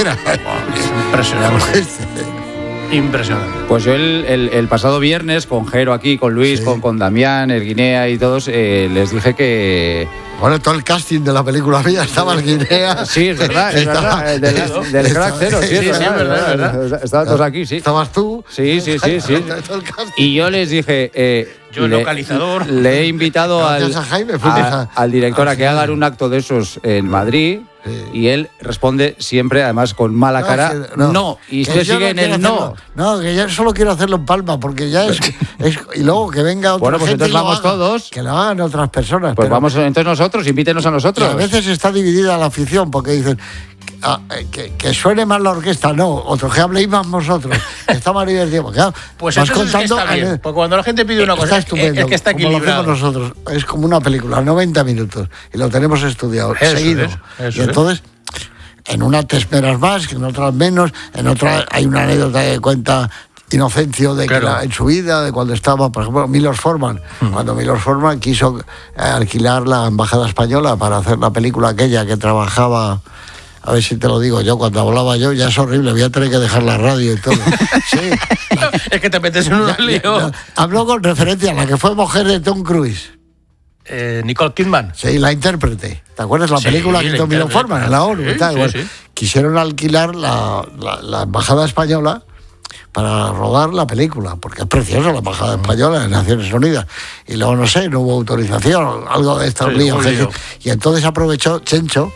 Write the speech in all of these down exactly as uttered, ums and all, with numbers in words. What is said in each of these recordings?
era. Impresionante. Impresionante. Pues yo el, el, el pasado viernes, con Jero aquí, con Luis, sí. con, con Damián, el Guinea y todos, eh, les dije que... Bueno, todo el casting de la película mía estaba el Guinea. Sí, es verdad, es estaba, verdad. Del, estaba, del estaba, Crack Cero, sí, sí, es sí, verdad. es verdad, es verdad. Estaban todos aquí, sí. ¿Estabas tú? Sí, sí, sí, sí. Y yo les dije... Eh, yo el le, localizador. Le he invitado al, a Jaime, a, al director a que hagan un acto de esos en Madrid. Sí. Y él responde siempre, además con mala no, cara, que, no. no. Y usted sigue en el no. No, que yo solo quiero hacerlo en Palma, porque ya es... es y luego que venga otra bueno, pues gente entonces vamos haga, todos. Que lo hagan otras personas. Pues pero, vamos entonces nosotros, invítenos a nosotros. A veces está dividida la afición, porque dicen... Ah, que, que suene más la orquesta, no, otros que habléis más vosotros, está más divertido. Claro, pues entonces contando, es que está bien, porque cuando la gente pide una cosa, está estupendo, es que está equilibrado. Como lo hacemos nosotros, es como una película, noventa minutos, y lo tenemos estudiado, eso seguido. Es, eso y entonces, es. en una te esperas más, en otras menos, en otra hay una anécdota que cuenta Inocencio de claro. que la, en su vida, de cuando estaba, por ejemplo, Milos Forman, uh-huh. cuando Milos Forman quiso eh, alquilar la embajada española para hacer la película aquella que trabajaba... A ver si te lo digo yo, cuando hablaba yo, ya es horrible, voy a tener que dejar la radio y todo. Sí. La, es que te metes en un lío. Habló con referencia a la que fue mujer de Tom Cruise. Eh, Nicole Kidman. Sí, la intérprete. ¿Te acuerdas la sí, película que hizo Milos Forman en la ONU? Sí, y tal? Sí, bueno, sí. Quisieron alquilar la, la, la embajada española para rodar la película, porque es preciosa la embajada española de Naciones Unidas. Y luego, no sé, no hubo autorización, algo de estos sí, líos. Y entonces aprovechó Chencho.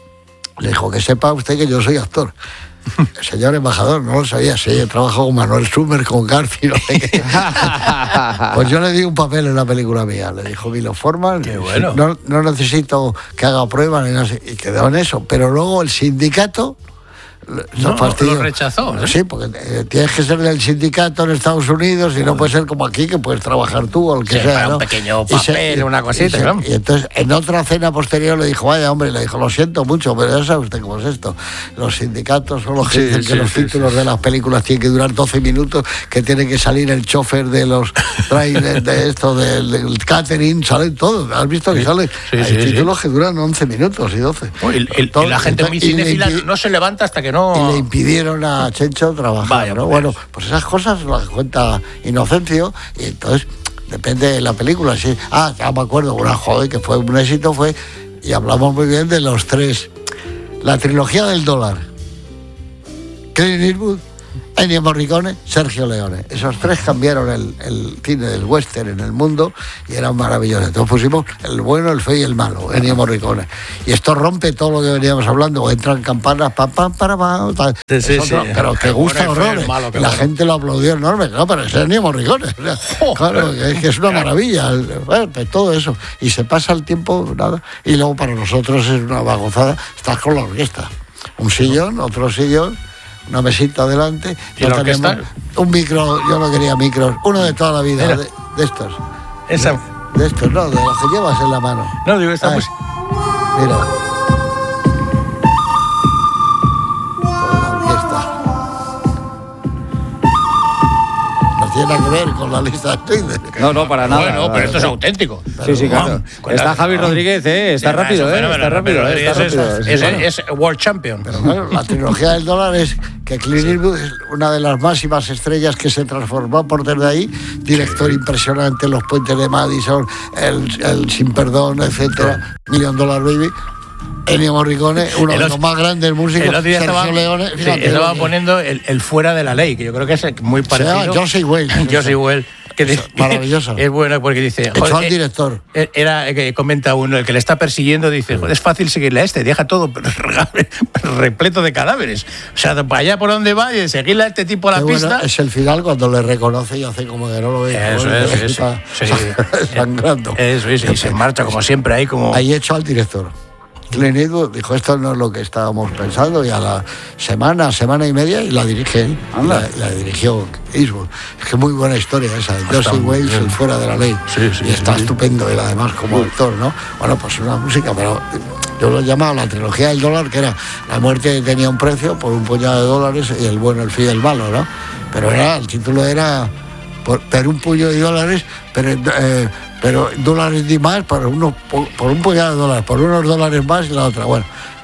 Le dijo, que sepa usted que yo soy actor. El señor embajador, no lo sabía, sí, he trabajado con Manuel Sumer, con García, no sé qué. Pues yo le di un papel en la película mía, le dijo Milos Forman, qué bueno. no, no necesito que haga pruebas, ni no sé, y quedó en eso. Pero luego el sindicato... No, lo rechazó, ¿no? Sí, porque eh, tienes que ser del sindicato en Estados Unidos y no puede ser como aquí, que puedes trabajar tú o el que sí, sea, para ¿no? un pequeño papel, se, una cosita, y, se, ¿no? Y entonces, en otra cena posterior le dijo, vaya, hombre, le dijo, lo siento mucho, pero ya sabe usted cómo es esto. Los sindicatos son los que sí, dicen sí, que los sí, títulos sí. de las películas tienen que durar doce minutos, que tiene que salir el chofer de los trailers, de esto, del, del catering, salen todos. ¿Has visto que sí, salen? Sí, Hay sí, títulos sí. que duran once minutos y doce. Oh, y, y, y la gente muy cinéfila no se levanta hasta que no... Y le impidieron a Chencho trabajar, Vaya, ¿no? Bueno, pues esas cosas las cuenta Inocencio y entonces depende de la película. Sí. Ah, ya me acuerdo, una joder que fue un éxito fue, y hablamos muy bien de los tres, la trilogía del dólar, Clint Eastwood, Ennio Morricone, Sergio Leone. Esos tres cambiaron el, el cine del western en el mundo y eran maravillosos. Entonces pusimos el bueno, el feo y el malo, Ennio Morricone. Y esto rompe todo lo que veníamos hablando. Entran campanas, pam, pam, para, pam, tal. Sí, sí, otro, sí. Pero que gusta horrores. La bueno. gente lo aplaudió enorme. Claro, pero es Ennio Morricone. O sea, oh, claro, es que es una maravilla. Bueno, pues todo eso. Y se pasa el tiempo, nada. Y luego para nosotros es una bagozada. Estás con la orquesta. Un sillón, otro sillón, una mesita adelante, ¿Y la orquesta? Un micro, yo no quería micros, uno de toda la vida, de, de estos. Esa... De, de estos, no, de los que llevas en la mano. No, digo, esta Ay, pues... Mira. La orquesta. No tiene nada que ver con la lista de Schindler. No, no, para nada. Bueno, pero esto es auténtico. Sí, sí, claro. Con está la... Javi Rodríguez, ¿eh? Está sí, rápido, ¿eh? Está rápido, es, está rápido. Es, sí, es, bueno. es World Champion. Pero claro, la trilogía del dólar es que Clint Eastwood es una de las máximas estrellas que se transformó por desde ahí, director impresionante, Los Puentes de Madison, el, el Sin Perdón, etcétera, Million Dollar Baby. Ennio Morricone, uno de los más grandes músicos. El otro día Sergio estaba, Leone, sí, estaba poniendo el, el Fuera de la Ley, que yo creo que es muy parecido. Sí, Josie Wales. Josie Wales. Que dice, maravilloso. Es bueno porque dice... Echó al director. Era, que comenta uno, el que le está persiguiendo, dice, joder, es fácil seguirle a este, deja todo repleto de cadáveres. O sea, para allá por donde va y seguirle a este tipo a la Qué pista... Bueno, es el final cuando le reconoce y hace como que no lo ve. Eso bueno, es, está sí, sí. sangrando. Eso es, y se marcha como siempre ahí como... Ahí echó al director. Clint Eastwood dijo, esto no es lo que estábamos pensando, y a la semana, semana y media, y la dirige él, la, la dirigió Eastwood. Es que muy buena historia esa, de Josie Wales, el Fuera de la Ley. Sí, sí, y está sí. estupendo él además como actor, ¿no? Bueno, pues una música, pero yo lo he llamado la trilogía del dólar, que era la muerte tenía un precio por un puñado de dólares y el bueno, el feo y el malo, ¿no? Pero era, el título era por, por un puño de dólares, pero... Eh, pero dólares de más por, uno, por, por un puñado de dólares, por unos dólares más y la otra. Bueno,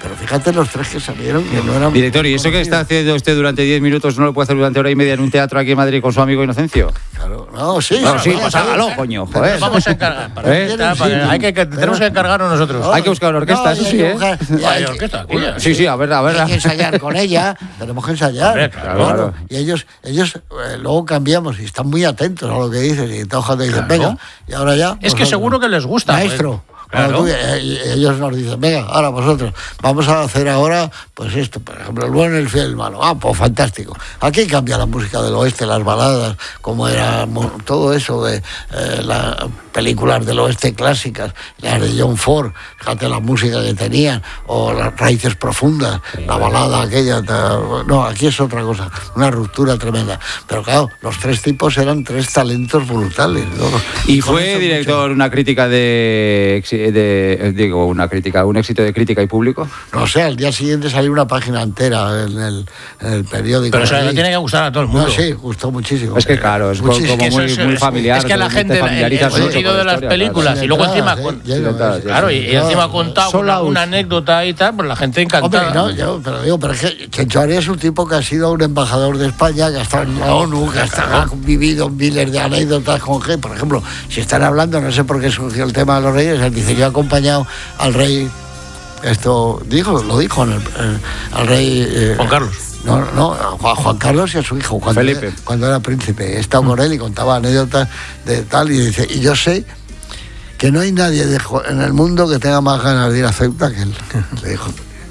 pero fíjate los tres que salieron que no eran... Director, ¿y eso que está haciendo usted durante diez minutos no lo puede hacer durante hora y media en un teatro aquí en Madrid con su amigo Inocencio? Claro, no, sí. No, sí, pues pues hágalo, coño, joder. Vamos a encargar. Para ¿Eh? para, para, hay que, que tenemos que encargarnos nosotros. Hay que buscar una orquesta, no, eso hay sí, que ¿eh? buscar- y Hay hay que- orquesta, aquí ya. Sí, sí, a ver, a ver. Hay que ensayar con ella, tenemos que ensayar. Hombre, claro, Claro. claro. Y ellos, ellos eh, luego cambiamos y están muy atentos a lo que dices y todos te dicen, Claro. venga, y ahora ya. Es que vosotros. seguro que les gusta. Maestro. pues. Claro. Cuando tú- eh, y ellos nos dicen, venga, ahora vosotros, vamos a hacer ahora, pues esto, por ejemplo, el bueno, el fiel, el malo. Ah, pues fantástico. Aquí cambia la música del oeste, las baladas, como era mo- todo eso de eh, las películas del oeste clásicas, las de John Ford, fíjate la música que tenían, o las raíces profundas, la balada aquella. ta- No, aquí es otra cosa, una ruptura tremenda. Pero claro, los tres tipos eran tres talentos brutales, ¿no? Y Con fue, eso director, una crítica de, de. Digo, una crítica, un éxito de crítica y público. No sé, al día siguiente salió una página entera en el, en el periódico. Pero eso allí. le tiene que gustar a todo el mundo. No, sí, gustó muchísimo. Es que claro, es Muchísimo. como Que eso muy, es- muy es- familiar. Es que la te- gente, te el, el familiarizas mucho sentido con la de las historia, películas claro. y luego encima, Sí, con- lleno, Entradas, sí, sí, claro, y, sí. y encima No, contado Sold una, out. una anécdota y tal, pues la gente encantada. Hombre, no, yo, pero digo, pero es que Chencho Arias es un tipo que ha sido un embajador de España, que ha estado en la ONU, que ha, estado- ha vivido miles de anécdotas con G. Por ejemplo, si están hablando, no sé por qué surgió el tema de los reyes, él dice, yo he acompañado al rey, esto dijo, lo dijo en el, en- al rey... eh, Juan Carlos. No, no, a Juan, Juan Carlos y a su hijo, cuando, Felipe. Era, cuando era príncipe. He estado con él y contaba anécdotas de tal, y dice, y yo sé que no hay nadie de jo- en el mundo que tenga más ganas de ir a Ceuta que él. Le dijo,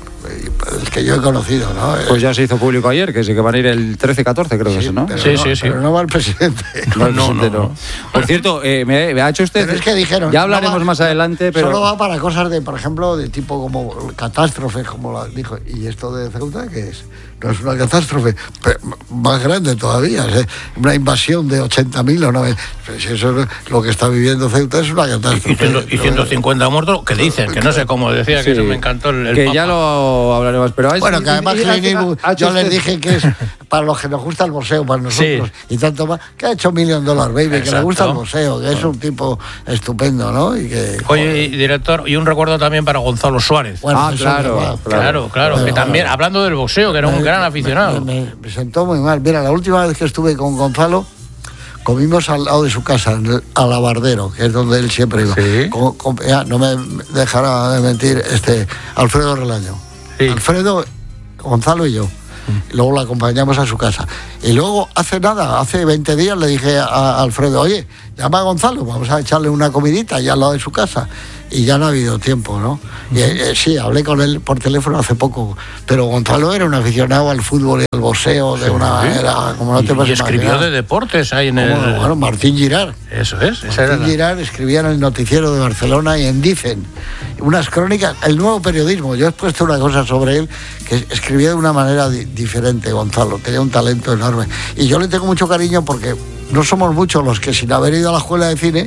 el que yo he conocido, ¿no? Pues ya se hizo público ayer, que sí que van a ir el trece catorce, creo que es, ¿no? Pero Sí, no, sí, sí. Pero no va el presidente. No, el No, no, presidente no. no. Por cierto, eh, me, me ha hecho usted. Pero es que dijeron, Ya hablaremos no va- más adelante, pero. Solo va para cosas de, por ejemplo, de tipo como catástrofes, como la dijo. ¿Y esto de Ceuta qué es? No es una catástrofe, pero más grande todavía. ¿eh? Una invasión de ochenta mil o noventa. Pero si eso es lo que está viviendo Ceuta, es una catástrofe. Y, ciento- y ciento cincuenta muertos, que dicen, que no sé cómo decía, que Sí, eso me encantó el, el que Papa. ya lo hablaremos, pero es- Bueno, que además y- y- Clint Eastwood, ha hecho yo les usted- dije que es para los que nos gusta el boxeo, para nosotros, y tanto más, que ha hecho Million Dollar Baby, que le Exacto. gusta el boxeo, que es un tipo estupendo, ¿no? Y que, Oye, y, director, y un recuerdo también para Gonzalo Suárez. bueno, Ah, eso claro, me va. Claro, claro, Bueno, que también, bueno. hablando del boxeo, que era un Me- gran me- aficionado. Me, me- me sentó muy mal. Mira, la última vez que estuve con Gonzalo, comimos al lado de su casa, en el Alabardero, que es donde él siempre iba. Sí. Con- con- ya, no me dejará de mentir este Alfredo Relaño. Sí. Alfredo, Gonzalo y yo. Y luego lo acompañamos a su casa. Y luego, hace nada, hace veinte días, le dije a, a Alfredo, oye, llama a Gonzalo, vamos a echarle una comidita allá al lado de su casa. Y ya no ha habido tiempo, ¿no? Y, eh, sí, hablé con él por teléfono hace poco, pero Gonzalo era un aficionado al fútbol y al boxeo de una manera, como no te y, puedes y escribió imaginar. de deportes ahí en Como, el... bueno, Martín Girard. Eso es, esa era Martín la... Girard escribía en el noticiero de Barcelona y en Dicen unas crónicas, el nuevo periodismo. Yo he puesto una cosa sobre él, que escribía de una manera di- diferente, Gonzalo, tenía un talento enorme. Y yo le tengo mucho cariño porque no somos muchos los que sin haber ido a la escuela de cine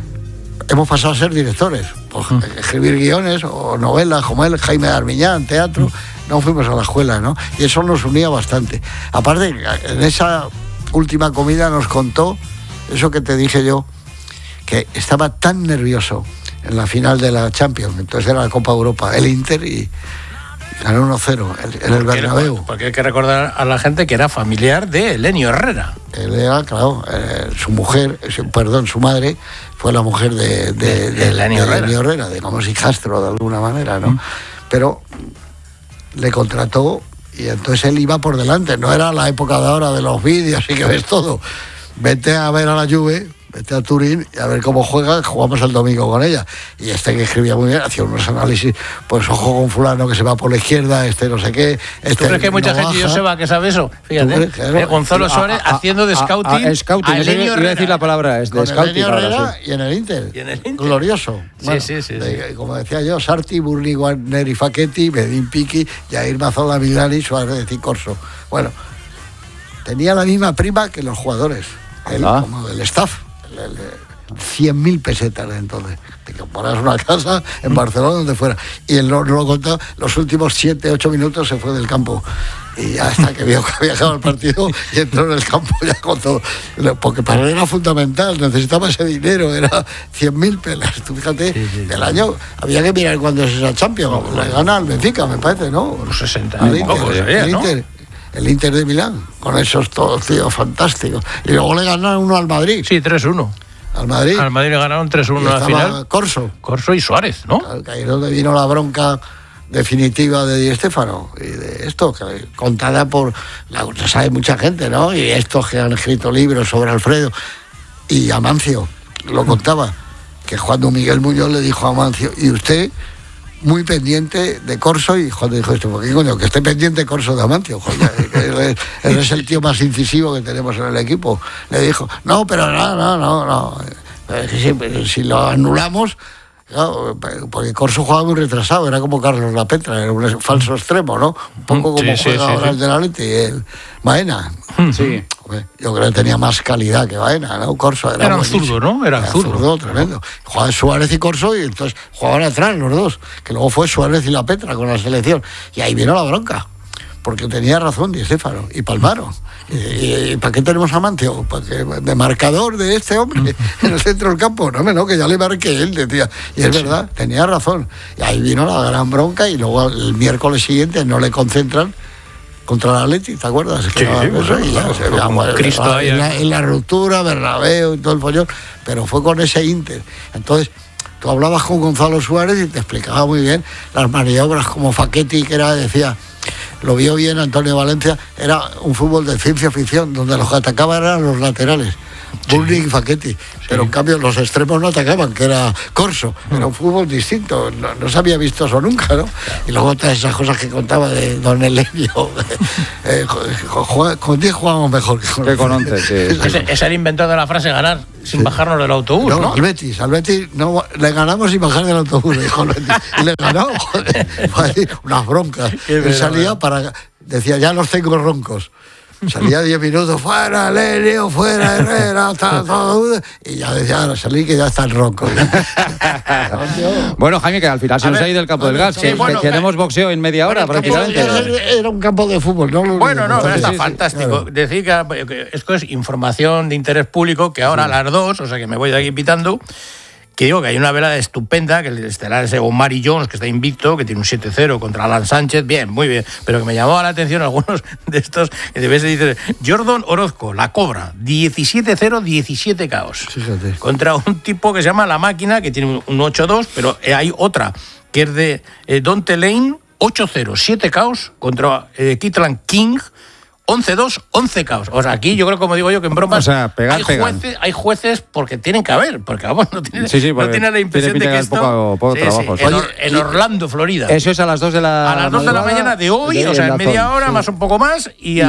hemos pasado a ser directores, por escribir guiones o novelas como él, Jaime de Armiñán, teatro, no fuimos a la escuela, ¿no? Y eso nos unía bastante. Aparte, en esa última comida nos contó eso que te dije yo, que estaba tan nervioso en la final de la Champions, entonces era la Copa Europa, el Inter, y ganó uno cero en el Porque era- Bernabéu. Porque hay que recordar a la gente que era familiar de Elenio Herrera. Él era, claro, eh, su mujer, su- perdón, su madre fue la mujer de, de, De- de de- Elenio de Herrera. Elenio Herrera, digamos hijastro de alguna manera, ¿no? Pero le contrató y entonces él iba por delante, no era la época de ahora de los vídeos y que ves todo. Vete a ver a la Juve, vete a Turín y a ver cómo juega, jugamos el domingo con ella. Y este que escribía muy bien, hacía unos análisis, pues ojo con fulano que se va por la izquierda, este no sé qué. Este ¿Tú crees que hay mucha no gente, baja. Joseba, que sabe eso? Fíjate, crees? Claro. eh, Gonzalo A- Suárez a- haciendo de a- scouting a- scouting, a eso Elenio iba a Herrera. decir la palabra, es de Con scouting. Elenio ahora, Herrera sí. y en el Inter. Y en el Inter. Glorioso. Sí, sí, sí, de- Como decía yo, Sarti, Burri, Neri Facchetti, Bedín Piqui, Jair Mazzola, Milani, Suárez y Corso. Bueno, tenía la misma prima que los jugadores, él, Ah. como del staff. El, el- cien mil pesetas de entonces. Te compras una casa en Barcelona, donde fuera. Y él no, no lo contó, los últimos siete, ocho minutos se fue del campo. Y ya hasta que vio que había acabado el partido y entró en el campo ya con todo. Porque para él era fundamental, necesitaba ese dinero, era cien mil pelas. Tú fíjate, sí, sí, del sí. año, había que mirar cuando es esa Champions. Le gana al Benfica, me parece, ¿no? Los sesenta. El Inter, poco, sería, el, Inter, ¿no? el Inter de Milán, con esos todos tíos fantásticos. Y luego le ganaron uno al Madrid. Sí, tres uno. Al Madrid. Al Madrid le ganaron tres uno a la final. Corso. Corso y Suárez, ¿no? Ahí es donde vino la bronca definitiva de Di Stéfano y de esto, que contada por la sabe mucha gente, ¿no? Y estos que han escrito libros sobre Alfredo. Y Amancio lo contaba, que cuando Miguel Muñoz le dijo a Amancio, y usted muy pendiente de Corso, y cuando dijo esto, ¿por qué coño? Que esté pendiente de Corso de Amancio, joder, él, él es el tío más incisivo que tenemos en el equipo. Le dijo, no, pero no, no, no, no. Si, si lo anulamos, no, porque Corso jugaba muy retrasado, era como Carlos Lapetra, era un falso extremo, ¿no? Un poco como sí, juega sí, ahora sí. el del Atleti, el Baena. Sí. Yo creo que tenía más calidad que Baena, ¿no? Corso era, era un zurdo, ¿no? Era, era zurdo. zurdo, tremendo. Jugaban Suárez y Corso y entonces jugaban atrás los dos, que luego fue Suárez y Lapetra con la selección. Y ahí vino la bronca, porque tenía razón Di Stéfano y palmaron. ¿Y, y, y para qué tenemos a Amancio? Porque de marcador de este hombre en el centro del campo. No, no, que ya le marqué él, decía. Y es verdad, tenía razón. Y ahí vino la gran bronca y luego el miércoles siguiente no le concentran contra la Atleti, ¿te acuerdas? Sí, sí, eso, bueno, y ya, no, se, ya, bueno, Cristo en, la, en la ruptura, Bernabéu y todo el follón, pero fue con ese Inter. Entonces, tú hablabas con Gonzalo Suárez y te explicaba muy bien las maniobras, como Facchetti, que era, decía, lo vio bien Antonio Valencia, era un fútbol de ciencia ficción, donde los que atacaban eran los laterales, sí. Burling y Facchetti, sí. Pero en cambio los extremos no atacaban, que era Corso, mm. Era un fútbol distinto, no, no se había visto eso nunca, ¿no? Y luego todas esas cosas que contaba de Don Elenio, eh, con diez jugábamos mejor que con, que con once, sí. Es, es el inventor de la frase ganar sin sí. bajarnos del autobús, ¿no? ¿no? Al Betis, al Betis no, le ganamos sin bajar del autobús, dijo el Betis. Y le ganó, joder, fue ahí unas broncas. Él salía para, decía, ya los tengo roncos. Salía diez minutos, fuera Elenio, fuera Herrera, ta, ta, y ya decía, ahora salí que ya están roncos. Bueno, Jaime, que al final se a nos ver, ha ido el campo del gas. Sí, bueno, tenemos boxeo en media hora, bueno, prácticamente. Era, era un campo de fútbol, ¿no? Bueno, no, pero está sí, fantástico. Sí, claro. Decir que, que esto es información de interés público, que ahora sí. A las dos, o sea que me voy de aquí pitando, que digo que hay una velada estupenda, que el estelar es Omari Jones, que está invicto, que tiene un siete cero contra Alan Sánchez, bien, muy bien, pero que me llamaba la atención algunos de estos, que de vez se dice, Jordan Orozco, la Cobra, diecisiete cero, diecisiete caos, fíjate. Contra un tipo que se llama La Máquina, que tiene un ocho dos, pero hay otra, que es de eh, Dante Lane, ocho cero, siete caos, contra eh, Kitlan King, once dos, once caos. O sea, aquí yo creo, como digo yo, que en bromas o sea, pegar, hay, jueces, hay jueces porque tienen que haber, porque vamos, no tiene, sí, sí, no tiene la impresión tiene de que esto... Poco, poco sí, trabajo, sí, en, Or, en Orlando, Florida. Eso es a las dos de la A las dos de la mañana de hoy, de o sea, en media hora, sí. Más un poco más, y a